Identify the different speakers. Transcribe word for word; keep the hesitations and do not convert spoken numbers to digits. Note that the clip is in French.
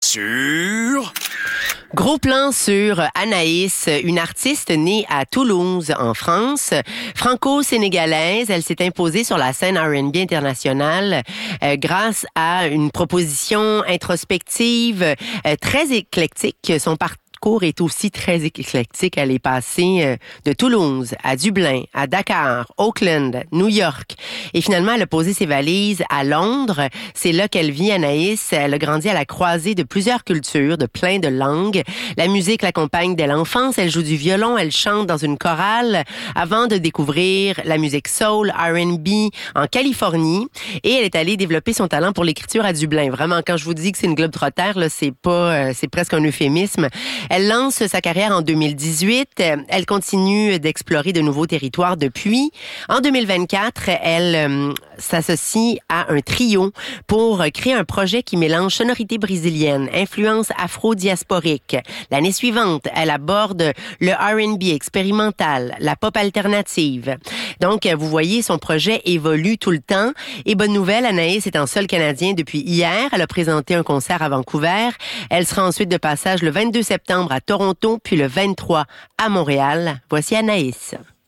Speaker 1: sur...
Speaker 2: Gros plan sur Anaïs, une artiste née à Toulouse, en France. Franco-sénégalaise, elle s'est imposée sur la scène R and B internationale euh, grâce à une proposition introspective euh, très éclectique. Son parcours est aussi très éclectique. Elle est passée euh, de Toulouse à Dublin, à Dakar, Auckland, New York. Et finalement, elle a posé ses valises à Londres. C'est là qu'elle vit, Anaïs. Elle a grandi à la croisée de plusieurs cultures, de plein de langues. La musique l'accompagne dès l'enfance. Elle joue du violon, elle chante dans une chorale avant de découvrir la musique soul, R and B en Californie. Et elle est allée développer son talent pour l'écriture à Dublin. Vraiment, quand je vous dis que c'est une globe-trotter, là, c'est pas, euh, c'est presque un euphémisme. Elle lance sa carrière en deux mille dix-huit. Elle continue d'explorer de nouveaux territoires depuis. En deux mille vingt-quatre, elle euh, s'associe à un trio pour créer un projet qui mélange sonorité brésilienne, influence afro-diasporique. L'année suivante, elle aborde le R and B expérimental, la pop alternative. Donc, vous voyez, son projet évolue tout le temps. Et bonne nouvelle, Anaïs est en sol canadien depuis hier. Elle a présenté un concert à Vancouver. Elle sera ensuite de passage le vingt-deux septembre à Toronto, puis le vingt-trois à Montréal. Voici Anaïs.